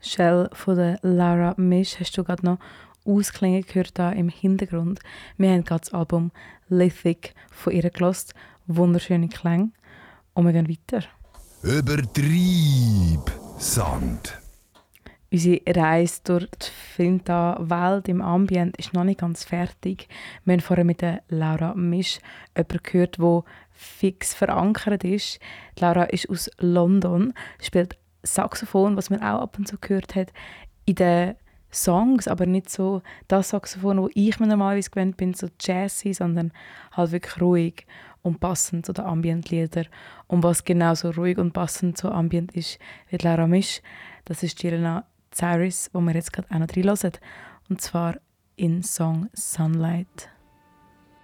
Shell von der Laura Misch hast du gerade noch ausklingen gehört da im Hintergrund. Wir haben gerade das Album Lithic von ihr gehört. Wunderschöne Klänge. Und wir gehen weiter. Übertrieb Sand. Unsere Reise durch die Finta-Welt im Ambient ist noch nicht ganz fertig. Wir haben vorher mit der Laura Misch jemanden gehört, der fix verankert ist. Die Laura ist aus London, spielt Saxophon, was man auch ab und zu gehört hat, in den Songs, aber nicht so das Saxophon, wo ich mir normalerweise gewöhnt bin, so jazzy, sondern halt wirklich ruhig und passend zu den Ambient-Liedern. Und was genauso ruhig und passend zu Ambient ist, wie die Laura Misch, das ist Jirena Cyrus, wo wir jetzt gerade auch noch reinhören. Und zwar in Song Sunlight.